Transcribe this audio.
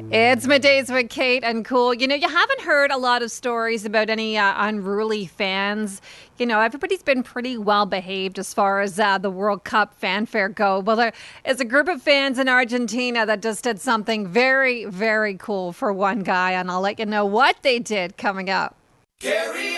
It's middays with Kate and Cool. You know, you haven't heard a lot of stories about any unruly fans. You know, everybody's been pretty well behaved as far as the World Cup fanfare go. Well, there is a group of fans in Argentina that just did something very, very cool for one guy, and I'll let you know what they did coming up. Carry